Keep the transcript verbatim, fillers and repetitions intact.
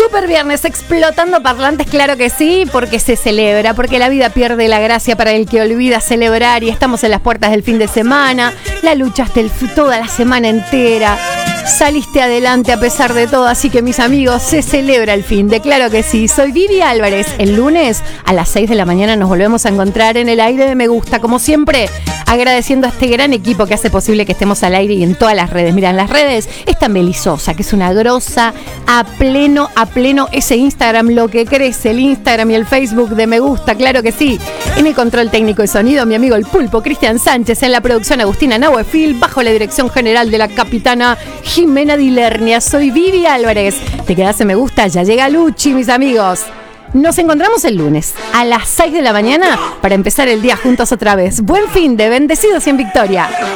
Super viernes, explotando parlantes, claro que sí, porque se celebra, porque la vida pierde la gracia para el que olvida celebrar y estamos en las puertas del fin de semana, la luchaste el, toda la semana entera, saliste adelante a pesar de todo, así que mis amigos, se celebra el fin de, claro que sí. Soy Vivi Álvarez, el lunes a las seis de la mañana nos volvemos a encontrar en el aire de Me Gusta, como siempre, agradeciendo a este gran equipo que hace posible que estemos al aire y en todas las redes. Mira, en las redes está Melisosa, que es una grosa, a pleno, a pleno ese Instagram, lo que crece, el Instagram y el Facebook de Me Gusta, claro que sí. En el control técnico de sonido, mi amigo el Pulpo, Cristian Sánchez, en la producción Agustina Nahuefil, bajo la dirección general de la capitana Jimena Dilernia. Soy Vivi Álvarez. Te quedás en Me Gusta, ya llega Luchi, mis amigos. Nos encontramos el lunes a las seis de la mañana para empezar el día juntos otra vez. Buen fin de bendecidos y en victoria.